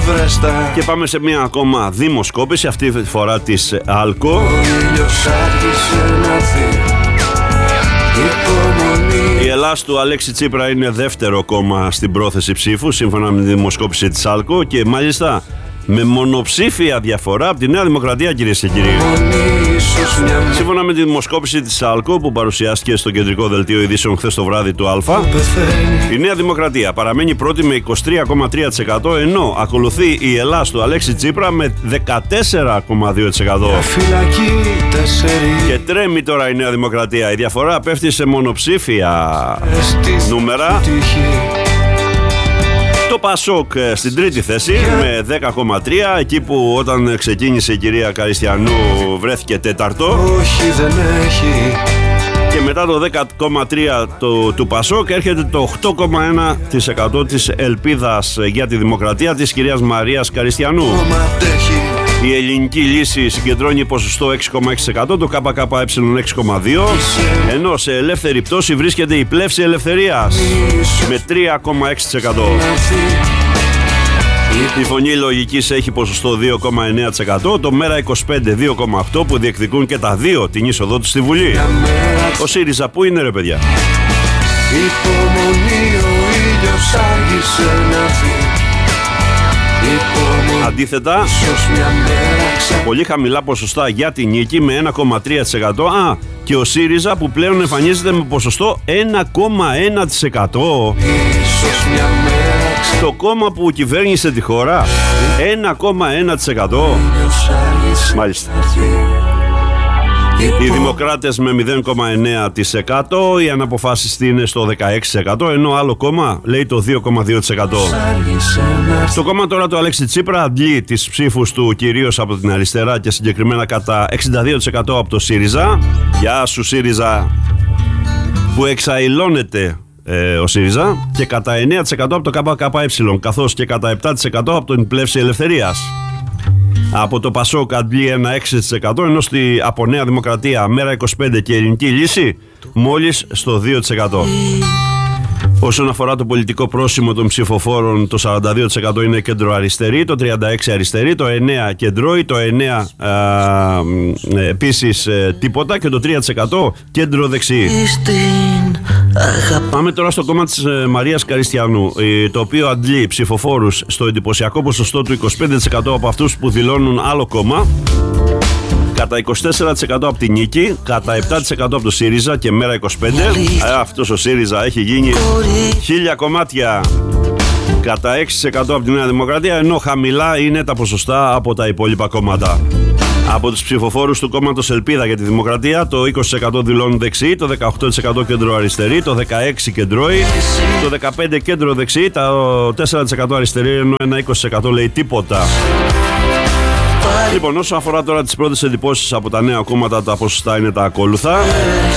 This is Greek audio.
βρέστα. Και πάμε σε μια ακόμα δημοσκόπηση, αυτή τη φορά της Άλκο. Ο ήλιος άρχισε να έρθει. Η Ελλάς του Αλέξη Τσίπρα είναι δεύτερο κόμμα στην πρόθεση ψήφου, σύμφωνα με τη δημοσκόπηση της Άλκο, και μάλιστα με μονοψήφια διαφορά από τη Νέα Δημοκρατία, κυρίες και κύριοι. Σύμφωνα με τη δημοσκόπηση της ΑΛΚΟ που παρουσιάστηκε στο κεντρικό δελτίο ειδήσεων χθες το βράδυ του ΑΛΦΑ, η Νέα Δημοκρατία παραμένει πρώτη με 23,3%, ενώ ακολουθεί η Ελλάς του Αλέξη Τσίπρα με 14,2%. Και τρέμει τώρα η Νέα Δημοκρατία. Η διαφορά πέφτει σε μονοψήφια νούμερα. Το Πασόκ στην τρίτη θέση με 10,3%, εκεί που όταν ξεκίνησε η κυρία Καριστιανού βρέθηκε τέταρτο. Όχι, δεν έχει. Και μετά το 10,3% του Πασόκ έρχεται το 8,1% της ελπίδας για τη δημοκρατία της κυρίας Μαρίας Καριστιανού. Η ελληνική λύση συγκεντρώνει ποσοστό 6,6%, το ΚΚΕ 6,2%, ενώ σε ελεύθερη πτώση βρίσκεται η Πλεύση Ελευθερίας με 3,6%. Η Φωνή Λογικής έχει ποσοστό 2,9%, το Μέρα 25 2,8% που διεκδικούν και τα δύο την είσοδό του στη Βουλή. Ο ΣΥΡΙΖΑ που είναι, ρε παιδιά? Υπομονή, ο ήλιος άργησε να έρθει. Αντίθετα, πολύ χαμηλά ποσοστά για τη νίκη με 1,3%. Και ο ΣΥΡΙΖΑ που πλέον εμφανίζεται με ποσοστό 1,1%. Το κόμμα που κυβέρνησε τη χώρα, 1,1%. Μάλιστα. Οι Δημοκράτες με 0,9%, οι αναποφάσεις είναι στο 16%, ενώ άλλο κόμμα λέει το 2,2%. Το κόμμα τώρα του Αλέξη Τσίπρα αντλεί τις ψήφους του κυρίως από την αριστερά και συγκεκριμένα κατά 62% από το ΣΥΡΙΖΑ. Γεια σου ΣΥΡΙΖΑ, που εξαηλώνεται ο ΣΥΡΙΖΑ, και κατά 9% από το ΚΚΕ, καθώς και κατά 7% από την Πλεύση Ελευθερίας. Από το Πασόκ αντλεί ένα 6%, ενώ από Νέα Δημοκρατία, Μέρα 25 και Ελληνική Λύση μόλις στο 2%. Όσον αφορά το πολιτικό πρόσημο των ψηφοφόρων, το 42% είναι κέντρο-αριστερή, το 36% αριστερή, το 9% κεντρώη, το 9% επίσης τίποτα και το 3% κέντρο-δεξί. Πάμε τώρα στο κόμμα της Μαρίας Καριστιανού, το οποίο αντλεί ψηφοφόρους στο εντυπωσιακό ποσοστό του 25% από αυτούς που δηλώνουν άλλο κόμμα, κατά 24% από τη νίκη, κατά 7% από το ΣΥΡΙΖΑ και Μέρα 25. Αυτός ο ΣΥΡΙΖΑ έχει γίνει 1000 κομμάτια. Κατά 6% από τη Νέα Δημοκρατία, ενώ χαμηλά είναι τα ποσοστά από τα υπόλοιπα κόμματα. Από τους ψηφοφόρους του κόμματος Ελπίδα για τη Δημοκρατία, το 20% δηλώνουν δεξί, το 18% κέντρο-αριστερή, το 16% κεντρώη, το 15% κέντρο-δεξί, το 4% αριστερή, ενώ ένα 20% λέει τίποτα. Λοιπόν, όσον αφορά τώρα τις πρώτες εντυπώσεις από τα νέα κόμματα, τα ποσοστά είναι τα ακόλουθα.